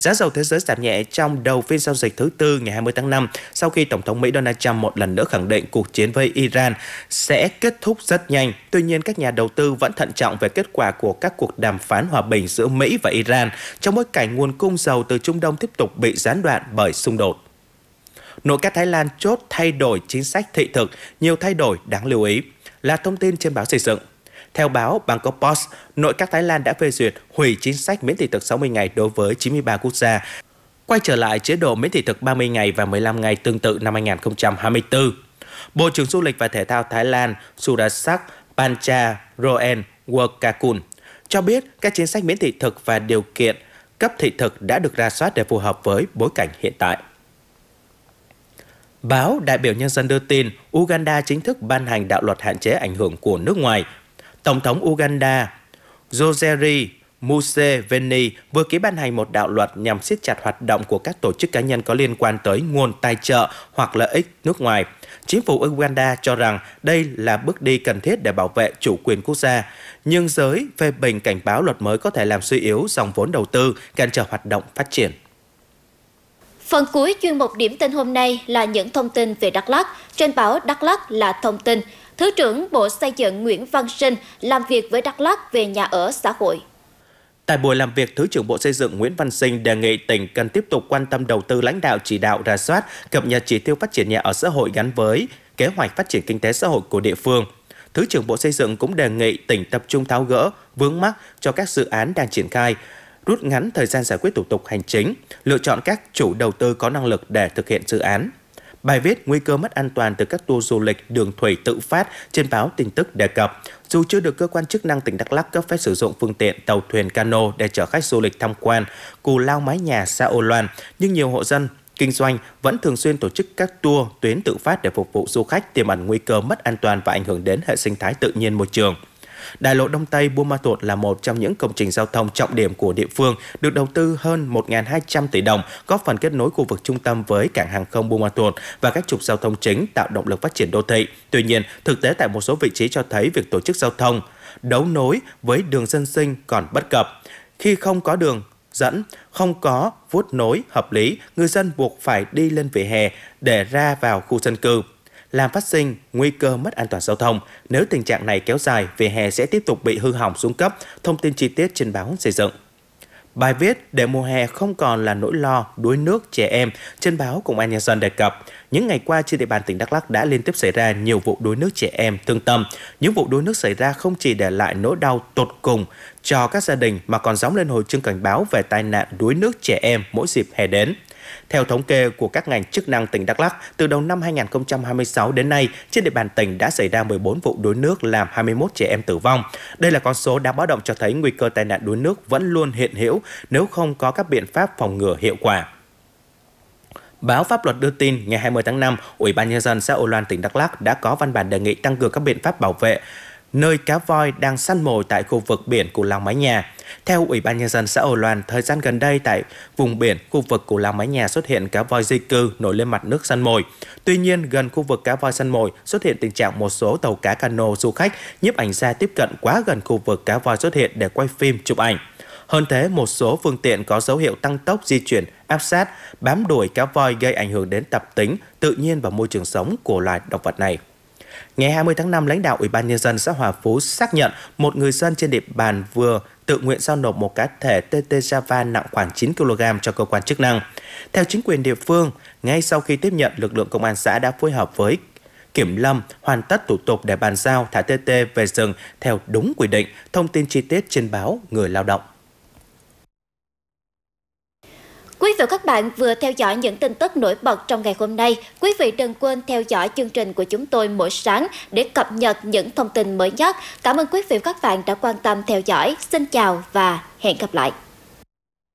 Giá dầu thế giới giảm nhẹ trong đầu phiên giao dịch thứ Tư ngày 20 tháng 5 sau khi Tổng thống Mỹ Donald Trump một lần nữa khẳng định cuộc chiến với Iran sẽ kết thúc rất nhanh. Tuy nhiên, các nhà đầu tư vẫn thận trọng về kết quả của các cuộc đàm phán hòa bình giữa Mỹ và Iran trong bối cảnh nguồn cung dầu từ Trung Đông tiếp tục bị gián đoạn bởi xung đột. Nội các Thái Lan chốt thay đổi chính sách thị thực, nhiều thay đổi đáng lưu ý, là thông tin trên báo Xây dựng. Theo báo Bangkok Post, nội các Thái Lan đã phê duyệt hủy chính sách miễn thị thực 60 ngày đối với 93 quốc gia, quay trở lại chế độ miễn thị thực 30 ngày và 15 ngày tương tự năm 2024. Bộ trưởng Du lịch và Thể thao Thái Lan Surasak Pancharoen Workakul cho biết các chính sách miễn thị thực và điều kiện cấp thị thực đã được rà soát để phù hợp với bối cảnh hiện tại. Báo Đại biểu Nhân dân đưa tin, Uganda chính thức ban hành đạo luật hạn chế ảnh hưởng của nước ngoài. Tổng thống Uganda Yoweri Museveni vừa ký ban hành một đạo luật nhằm siết chặt hoạt động của các tổ chức cá nhân có liên quan tới nguồn tài trợ hoặc lợi ích nước ngoài. Chính phủ Uganda cho rằng đây là bước đi cần thiết để bảo vệ chủ quyền quốc gia, nhưng giới phê bình cảnh báo luật mới có thể làm suy yếu dòng vốn đầu tư, cản trở hoạt động phát triển. Phần cuối chuyên mục điểm tin hôm nay là những thông tin về Đắk Lắk. Trên báo Đắk Lắk là thông tin Thứ trưởng Bộ Xây dựng Nguyễn Văn Sinh làm việc với Đắk Lắk về nhà ở xã hội. Tại buổi làm việc, Thứ trưởng Bộ Xây dựng Nguyễn Văn Sinh đề nghị tỉnh cần tiếp tục quan tâm đầu tư lãnh đạo chỉ đạo rà soát, cập nhật chỉ tiêu phát triển nhà ở xã hội gắn với kế hoạch phát triển kinh tế xã hội của địa phương. Thứ trưởng Bộ Xây dựng cũng đề nghị tỉnh tập trung tháo gỡ vướng mắc cho các dự án đang triển khai, rút ngắn thời gian giải quyết thủ tục hành chính, lựa chọn các chủ đầu tư có năng lực để thực hiện dự án. Bài viết nguy cơ mất an toàn từ các tour du lịch đường thủy tự phát trên báo Tin tức đề cập, dù chưa được cơ quan chức năng tỉnh Đắk Lắk cấp phép sử dụng phương tiện tàu thuyền cano để chở khách du lịch tham quan Cù Lao Mái Nhà, xã Âu Loan, nhưng nhiều hộ dân kinh doanh vẫn thường xuyên tổ chức các tour tuyến tự phát để phục vụ du khách, tiềm ẩn nguy cơ mất an toàn và ảnh hưởng đến hệ sinh thái tự nhiên môi trường. Đại lộ Đông Tây Buôn Ma Thuột là một trong những công trình giao thông trọng điểm của địa phương, được đầu tư hơn 1.200 tỷ đồng, góp phần kết nối khu vực trung tâm với cảng hàng không Buôn Ma Thuột và các trục giao thông chính, tạo động lực phát triển đô thị. Tuy nhiên, thực tế tại một số vị trí cho thấy việc tổ chức giao thông đấu nối với đường dân sinh còn bất cập. Khi không có đường dẫn, không có vuốt nối hợp lý, người dân buộc phải đi lên vỉa hè để ra vào khu dân cư, làm phát sinh nguy cơ mất an toàn giao thông. Nếu tình trạng này kéo dài, vỉa hè sẽ tiếp tục bị hư hỏng xuống cấp. Thông tin chi tiết trên báo Xây dựng. Bài viết để mùa hè không còn là nỗi lo đuối nước trẻ em trên báo Công an Nhân dân đề cập, những ngày qua trên địa bàn tỉnh Đắk Lắk đã liên tiếp xảy ra nhiều vụ đuối nước trẻ em thương tâm. Những vụ đuối nước xảy ra không chỉ để lại nỗi đau tột cùng cho các gia đình mà còn gióng lên hồi chuông cảnh báo về tai nạn đuối nước trẻ em mỗi dịp hè đến. Theo thống kê của các ngành chức năng tỉnh Đắk Lắk, từ đầu năm 2026 đến nay, trên địa bàn tỉnh đã xảy ra 14 vụ đuối nước làm 21 trẻ em tử vong. Đây là con số đáng báo động cho thấy nguy cơ tai nạn đuối nước vẫn luôn hiện hữu nếu không có các biện pháp phòng ngừa hiệu quả. Báo Pháp luật đưa tin, ngày 20 tháng 5, Ủy ban Nhân dân xã Âu Loan, tỉnh Đắk Lắk đã có văn bản đề nghị tăng cường các biện pháp bảo vệ nơi cá voi đang săn mồi tại khu vực biển Cù Lao Mái Nhà. Theo Ủy ban Nhân dân xã Âu Loan, thời gian gần đây tại vùng biển khu vực Cù Lao Mái Nhà xuất hiện cá voi di cư nổi lên mặt nước săn mồi. Tuy nhiên, gần khu vực cá voi săn mồi xuất hiện tình trạng một số tàu cá cano du khách, nhiếp ảnh gia tiếp cận quá gần khu vực cá voi xuất hiện để quay phim chụp ảnh. Hơn thế, một số phương tiện có dấu hiệu tăng tốc di chuyển, áp sát, bám đuổi cá voi gây ảnh hưởng đến tập tính, tự nhiên và môi trường sống của loài động vật này. Ngày 20 tháng 5, lãnh đạo Ủy ban Nhân dân xã Hòa Phú xác nhận một người dân trên địa bàn vừa tự nguyện giao nộp một cá thể TT Java nặng khoảng 9 kg cho cơ quan chức năng. Theo chính quyền địa phương, ngay sau khi tiếp nhận, lực lượng công an xã đã phối hợp với kiểm lâm hoàn tất thủ tục để bàn giao thả TT về rừng theo đúng quy định. Thông tin chi tiết trên báo Người Lao động. Quý vị và các bạn vừa theo dõi những tin tức nổi bật trong ngày hôm nay. Quý vị đừng quên theo dõi chương trình của chúng tôi mỗi sáng để cập nhật những thông tin mới nhất. Cảm ơn quý vị và các bạn đã quan tâm theo dõi. Xin chào và hẹn gặp lại.